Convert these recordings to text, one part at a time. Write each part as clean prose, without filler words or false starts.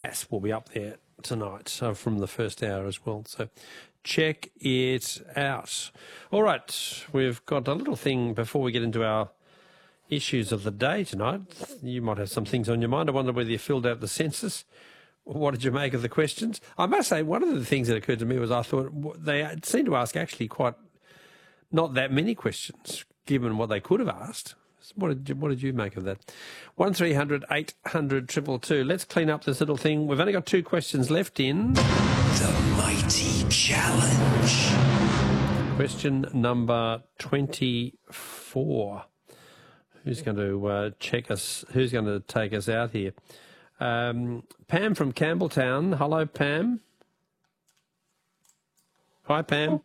Gas will be up there tonight from the first hour as well. So check it out. All right, we've got a little thing before we get into our issues of the day tonight. You might have some things on your mind. I wonder whether you filled out the census. What did you make of the questions? I must say, one of the things that occurred to me was I thought they seemed to ask actually quite not that many questions, given what they could have asked. What did you make of that? 1300 800 222. Let's clean up this little thing. We've only got 2 questions left in The Mighty Challenge. Question number 24. Who's going to check us? Who's going to take us out here? Pam from Campbelltown. Hello, Pam. Hi, Pam.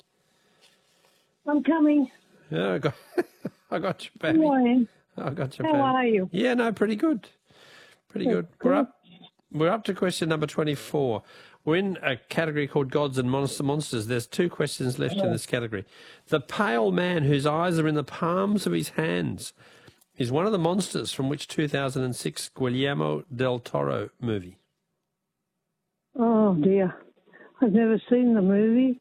I'm coming. Yeah, I got you, Pam. Good morning. I got you, How Pam. are you? Yeah, no, pretty good. Pretty good. We're up to question number 24. We're in a category called Gods and Monsters. There's 2 questions left in this category. The pale man whose eyes are in the palms of his hands is one of the monsters from which 2006 Guillermo del Toro movie? Oh, dear. I've never seen the movie.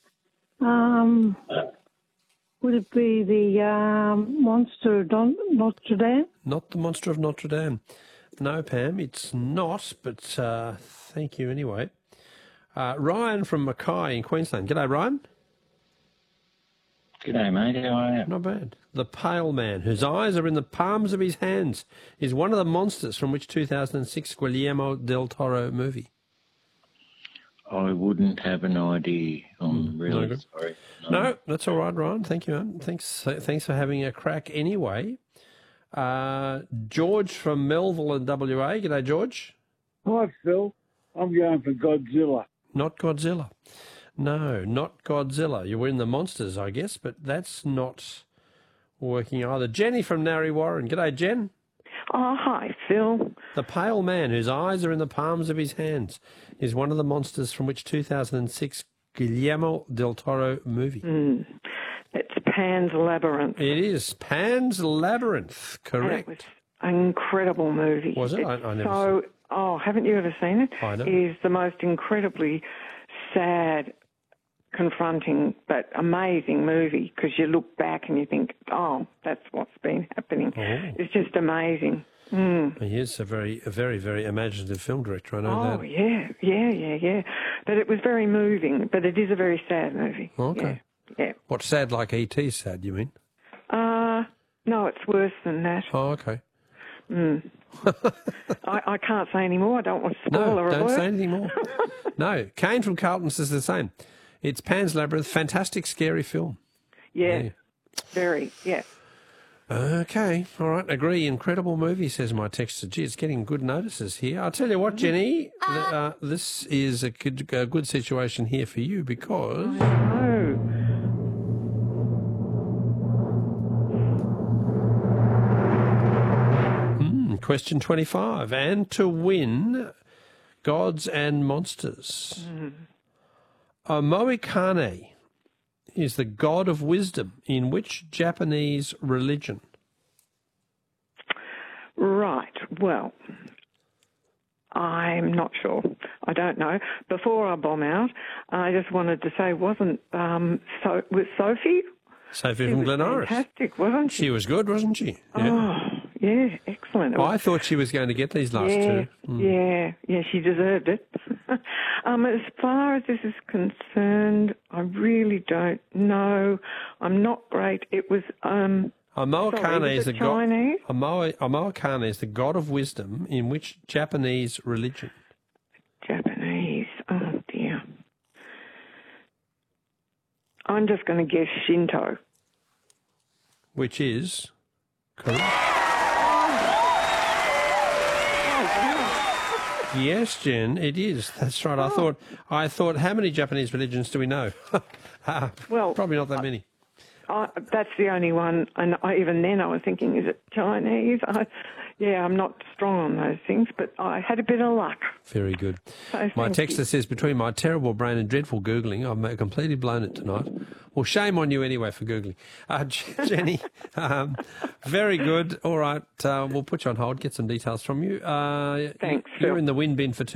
Would it be the Monster of Notre Dame? Not the Monster of Notre Dame. No, Pam, it's not, but thank you anyway. Ryan from Mackay in Queensland. G'day, Ryan. G'day, mate. How are you? Not bad. The pale man whose eyes are in the palms of his hands is one of the monsters from which 2006 Guillermo del Toro movie? I wouldn't have an idea. I'm really sorry. No, that's all right, Ryan. Thank you, man. Thanks for having a crack anyway. George from Melville in WA. G'day, George. Hi, Phil. I'm going for Godzilla. Not Godzilla. No, not Godzilla. You were in the monsters, I guess, but that's not working either. Jenny from Narre Warren. G'day, Jen. Oh, hi, Phil. The pale man whose eyes are in the palms of his hands is one of the monsters from which 2006 Guillermo del Toro movie? It's Pan's Labyrinth. It is Pan's Labyrinth, correct. And it was an incredible movie. Was it? I never seen it. Oh, haven't you ever seen it? I know. It is the most incredibly sad, confronting, but amazing movie because you look back and you think, oh, that's what's been happening. Oh. It's just amazing. He is a very, very imaginative film director. I know that. Oh, yeah. But it was very moving, but it is a very sad movie. Okay. Yeah. What's sad like E.T. sad, you mean? No, it's worse than that. Oh, okay. I can't say any more. I don't want to spoil No, don't alert. say anything more. No, Kane from Carlton says the same. It's Pan's Labyrinth, fantastic, scary film. Yeah, very, yeah. Okay, all right, agree. Incredible movie, says my texter. Gee, it's getting good notices here. I'll tell you what, Jenny, this is a good situation here for you because... Question 25. And to win Gods and Monsters. Omoikane is the god of wisdom in which Japanese religion? Right. Well, I'm not sure. I don't know. Before I bomb out, I just wanted to say, was Sophie? Sophie from Glen Iris. Fantastic, wasn't she? She was good, wasn't she? Oh, yeah, excellent. I thought she was going to get these last 2. Yeah, she deserved it. As far as this is concerned, I really don't know. I'm not great. It was Omoikane is the god. Chinese? Omoikane is the god of wisdom in which Japanese religion? Japanese. Oh dear. I'm just going to guess Shinto. Which is correct. Yes, Jen, it is. That's right. I thought, how many Japanese religions do we know? Well, probably not that many. That's the only one, and even then I was thinking, is it Chinese? I'm not strong on those things, but I had a bit of luck. Very good. So My texter says, between my terrible brain and dreadful Googling, I've completely blown it tonight. Well, shame on you anyway for Googling. Jenny, very good. All right, we'll put you on hold, get some details from you. Thanks, You're Phil. in the win bin for